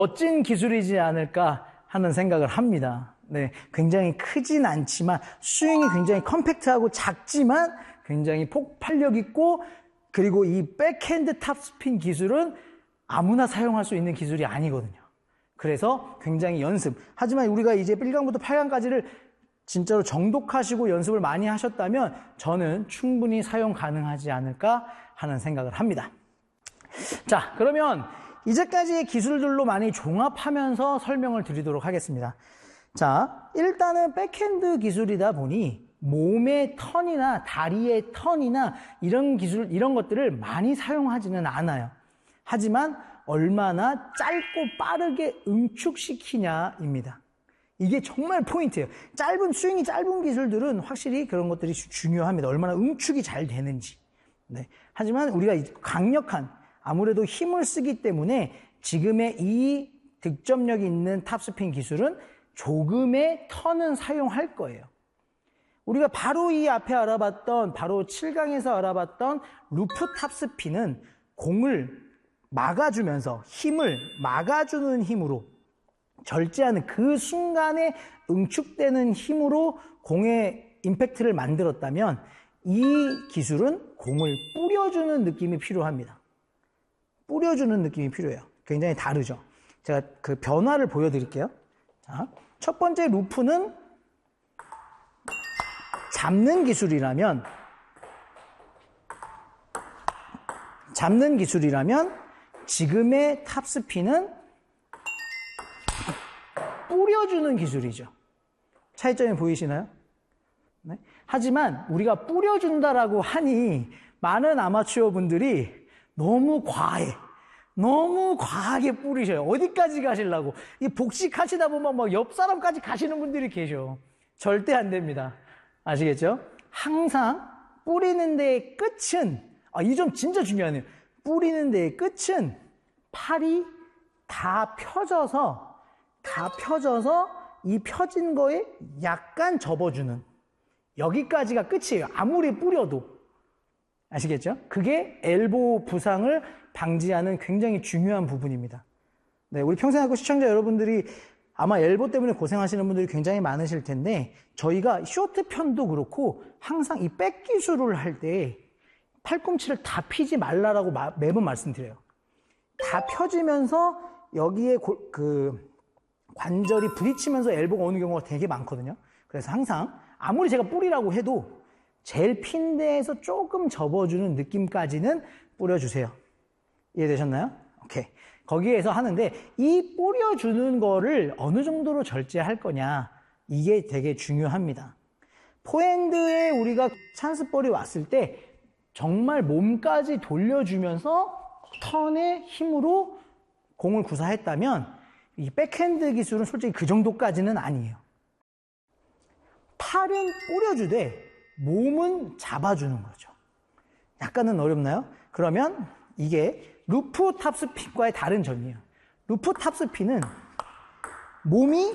멋진 기술이지 않을까 하는 생각을 합니다. 네, 굉장히 크진 않지만 스윙이 굉장히 컴팩트하고 작지만 굉장히 폭발력 있고, 그리고 이 백핸드 탑스핀 기술은 아무나 사용할 수 있는 기술이 아니거든요. 그래서 굉장히 연습. 하지만 우리가 이제 1강부터 8강까지를 진짜로 정독하시고 연습을 많이 하셨다면 저는 충분히 사용 가능하지 않을까 하는 생각을 합니다. 자, 그러면 이제까지의 기술들로 많이 종합하면서 설명을 드리도록 하겠습니다. 자, 일단은 백핸드 기술이다 보니 몸의 턴이나 다리의 턴이나 이런 기술, 이런 것들을 많이 사용하지는 않아요. 하지만 얼마나 짧고 빠르게 응축시키냐입니다. 이게 정말 포인트예요. 스윙이 짧은 기술들은 확실히 그런 것들이 중요합니다. 얼마나 응축이 잘 되는지. 네. 하지만 우리가 강력한, 아무래도 힘을 쓰기 때문에 지금의 이 득점력이 있는 탑스핀 기술은 조금의 턴은 사용할 거예요. 우리가 바로 이 앞에 알아봤던, 바로 7강에서 알아봤던 루프 탑스핀은 공을 막아주면서 힘을 막아주는 힘으로, 절제하는 그 순간에 응축되는 힘으로 공의 임팩트를 만들었다면, 이 기술은 공을 뿌려주는 느낌이 필요합니다. 뿌려주는 느낌이 필요해요. 굉장히 다르죠. 제가 그 변화를 보여드릴게요. 자, 첫 번째 루프는 잡는 기술이라면 지금의 탑스핀은 뿌려주는 기술이죠. 차이점이 보이시나요? 네? 하지만 우리가 뿌려준다라고 하니 많은 아마추어 분들이 너무 과하게 뿌리셔요. 어디까지 가시려고. 이 복식하시다 보면 막 옆 사람까지 가시는 분들이 계셔. 절대 안 됩니다. 아시겠죠? 항상 뿌리는 데의 끝은, 이 점 진짜 중요하네요. 뿌리는 데의 끝은 팔이 다 펴져서 이 펴진 거에 약간 접어주는, 여기까지가 끝이에요. 아무리 뿌려도. 아시겠죠? 그게 엘보 부상을 방지하는 굉장히 중요한 부분입니다. 네, 우리 평생학교 시청자 여러분들이 아마 엘보 때문에 고생하시는 분들이 굉장히 많으실 텐데, 저희가 쇼트 편도 그렇고 항상 이 백 기술을 할 때 팔꿈치를 다 피지 말라라고 매번 말씀드려요. 다 펴지면서 여기에 관절이 부딪히면서 엘보가 오는 경우가 되게 많거든요. 그래서 항상 아무리 제가 뿌리라고 해도 제일 핀 데에서 조금 접어주는 느낌까지는 뿌려주세요. 이해되셨나요? 오케이. 거기에서 하는데, 이 뿌려주는 거를 어느 정도로 절제할 거냐, 이게 되게 중요합니다. 포핸드에 우리가 찬스볼이 왔을 때 정말 몸까지 돌려주면서 턴의 힘으로 공을 구사했다면, 이 백핸드 기술은 솔직히 그 정도까지는 아니에요. 팔은 뿌려주되 몸은 잡아주는 거죠. 약간은 어렵나요? 그러면 이게 루프 탑스핀과의 다른 점이에요. 루프 탑스핀은 몸이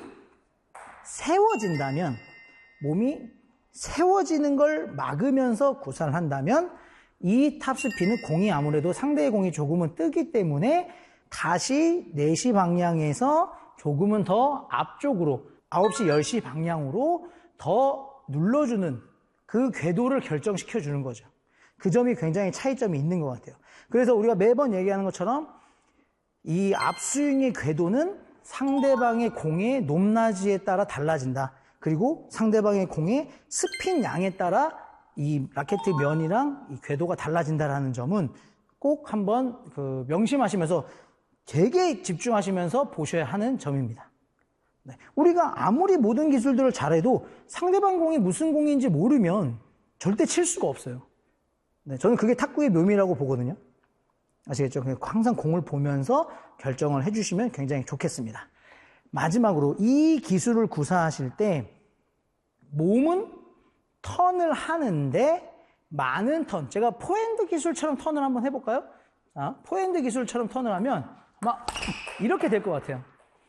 세워지는 걸 막으면서 구사를 한다면, 이 탑스핀은 공이 아무래도 상대의 공이 조금은 뜨기 때문에 다시 4시 방향에서 조금은 더 앞쪽으로 9시, 10시 방향으로 더 눌러주는 그 궤도를 결정시켜주는 거죠. 그 점이 굉장히 차이점이 있는 것 같아요. 그래서 우리가 매번 얘기하는 것처럼 이 앞스윙의 궤도는 상대방의 공의 높낮이에 따라 달라진다. 그리고 상대방의 공의 스핀 양에 따라 이 라켓 면이랑 이 궤도가 달라진다라는 점은 꼭 한번 명심하시면서 되게 집중하시면서 보셔야 하는 점입니다. 네. 우리가 아무리 모든 기술들을 잘해도 상대방 공이 무슨 공인지 모르면 절대 칠 수가 없어요. 네, 저는 그게 탁구의 묘미라고 보거든요. 아시겠죠? 항상 공을 보면서 결정을 해주시면 굉장히 좋겠습니다. 마지막으로 이 기술을 구사하실 때 몸은 턴을 하는데 많은 턴, 제가 포핸드 기술처럼 턴을 한번 해볼까요? 자, 포핸드 기술처럼 턴을 하면 아마 이렇게 될 것 같아요.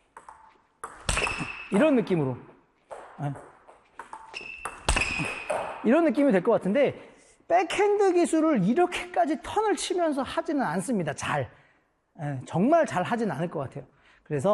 이런 느낌으로. 이런 느낌이 될 것 같은데, 백핸드 기술을 이렇게까지 턴을 치면서 하지는 않습니다. 정말 잘 하진 않을 것 같아요. 그래서